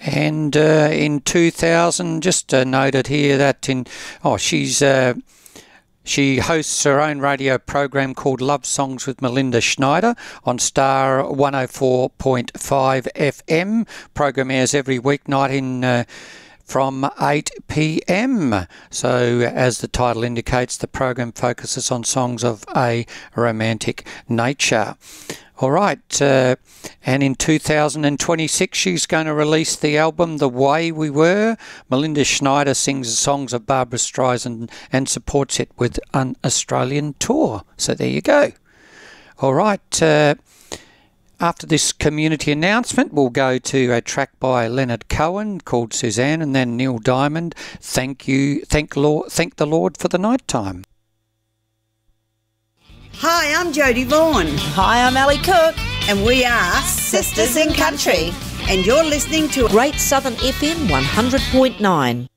And in 2000, just noted here that she hosts her own radio program called Love Songs with Melinda Schneider on Star 104.5 FM. Program airs every weeknight from 8 p.m. So, as the title indicates, the program focuses on songs of a romantic nature. All right, and in 2026 she's going to release the album The Way We Were. Melinda Schneider sings the songs of Barbra Streisand and supports it with an Australian tour. So there you go. All right, after this community announcement, we'll go to a track by Leonard Cohen called Suzanne, and then Neil Diamond, Thank the Lord for the Night Time. Hi, I'm Jodie Vaughan. Hi, I'm Ali Cook. And we are Sisters in Country. And you're listening to Great Southern FM 100.9.